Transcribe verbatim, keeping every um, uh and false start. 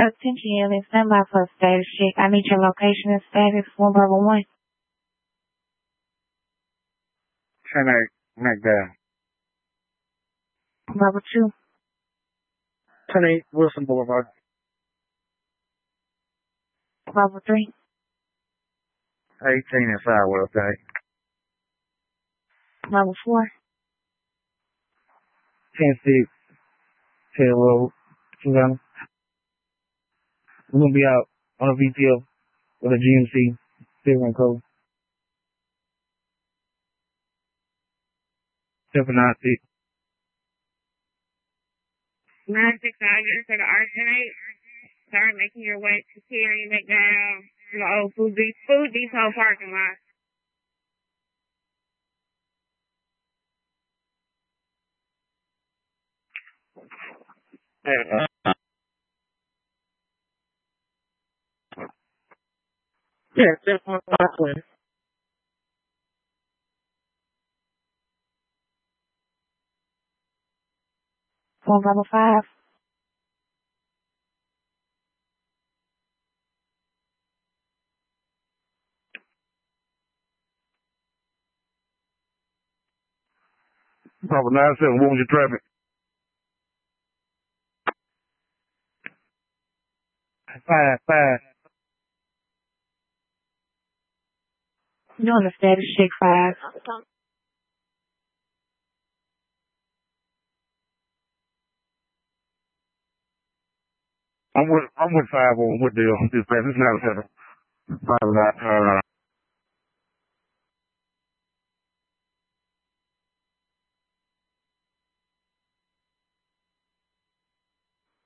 Attention unit, stand by for a status check. I need your location and status for Bravo one. ten eight, McDowell. Bravo two. ten eight, Wilson Boulevard. Bravo three. eighteen and Sidewell, okay. Bravo four. ten six, Tail Road, Savannah. We're going to be out on a V T F with a G M C, Silver Code. seven nine six. nine six five, you're for the R ten eight. Start making your way to Terry McDowell, the old Food Depot, Food Depot parking lot. Uh, yeah, that's one five. For Bravo five. Bravo nine seven, what was your traffic? Five, five. You're on the status check five. I'm with, I'm with five on what deal? This is not a seven. Five, nine, uh,